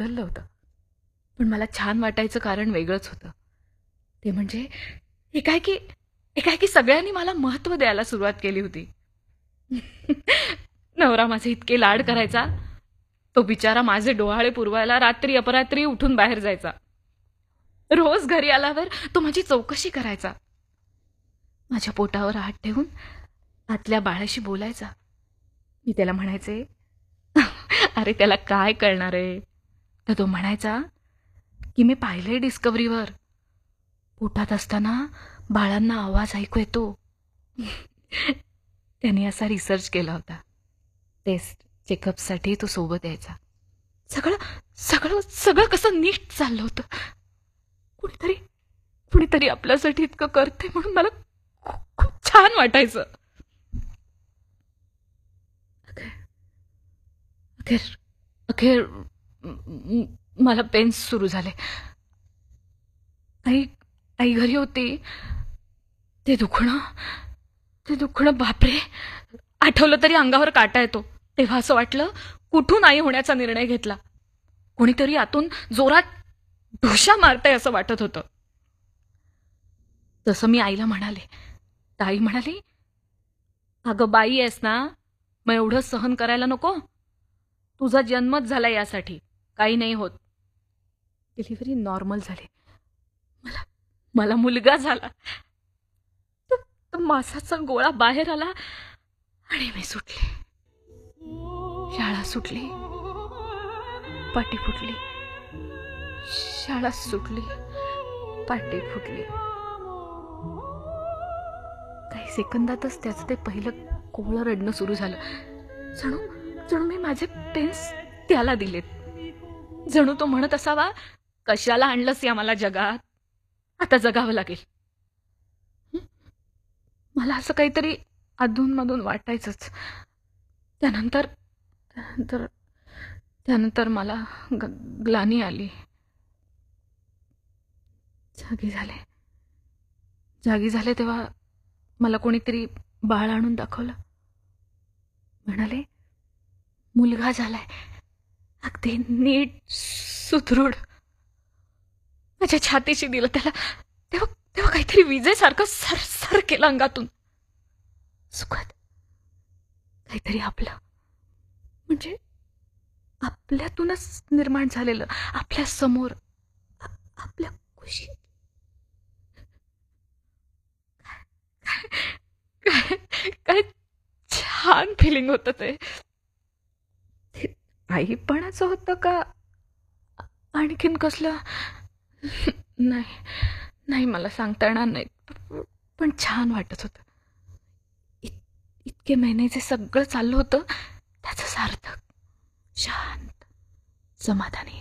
बदललं होतं, पण मला छान वाटायचं कारण वेगळंच होतं. ते म्हणजे एकाएकी सगळ्यांनी मला महत्त्व द्यायला सुरुवात केली होती. नवरा माझे इतके लाड करायचा, तो बिचारा माझे डोहाळे पुरवायला रात्री अपरात्री उठून बाहेर जायचा. रोज घरी आल्यावर तो माझी चौकशी करायचा. माझ्या पोटावर हात ठेवून आतल्या बाळाशी बोलायचा. मी त्याला म्हणायचे, अरे त्याला काय कळणार आहे. तर तो म्हणायचा की मी पाहिलंय डिस्कव्हरीवर, पोटात असताना बाळांना आवाज ऐकू येतो. त्यांनी असा रिसर्च केला होता. टेस्ट चेकअपसाठी तो सोबत यायचा. सगळं सगळं सगळं कसं नीट चाललं होतं. कुणीतरी आपल्यासाठी इतकं करते म्हणून मला खूप छान वाटायचं. अखेर मला पेन्स सुरू झाले. आई घरी होती. ते दुखणं बापरे, आठवलं तरी अंगावर काटा येतो. तेव्हा असं वाटलं कुठून आई होण्याचा निर्णय घेतला. कोणीतरी आतून जोरात ढुशा मारताय असं वाटत होतं. तसं मी आईला म्हणाले. आई म्हणाली, अगं बाई आहेस ना, मग एवढं सहन करायला नको. तुझा जन्मच झाला यासाठी, काही नाही होत. डिलिव्हरी नॉर्मल झाली. मला मुलगा झाला. मासाचा गोळा बाहेर आला आणि मी सुटले. शाळा सुटली, पाटी फुटली. शाळा सुटली, पाटी फुटली. काही सेकंदातच त्याचं ते पहिलं कोवळं रडणं सुरू झालं. जणू मी माझे पेन्स त्याला दिलेत. जणू तो म्हणत असावा, कशाला आणलंस या मला जगात, आता जगावं लागेल. मला असं काहीतरी अधूनमधून वाटायचंच. त्यानंतर मला ग्लानी आली. जागी झाले तेव्हा मला कोणीतरी बाळ आणून दाखवलं. म्हणाले, मुलगा झालाय, अगदी नीट सुदृढ. माझ्या छातीशी दिलं त्याला. तेव्हा काहीतरी विजेसारखं सरसर केलं अंगातून. सुखद काहीतरी आपलं, म्हणजे आपल्यातूनच निर्माण झालेलं, आपल्या समोर, आपल्या खुशी. काय छान फिलिंग होतं ते. आईपणाचं होतं का आणखीन कसलं, नाही मला सांगता येणार नाही, पण छान वाटत होतं. इतके महिने जे सगळं चाललं होतं त्याचं सार्थक, शांत, समाधानी.